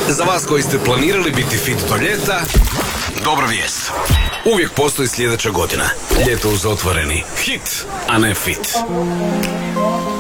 Za vas koji ste planirali biti fit do ljeta, dobra vijest. Uvijek postoji sljedeća godina. Ljeto uz otvoreni hit, a ne fit.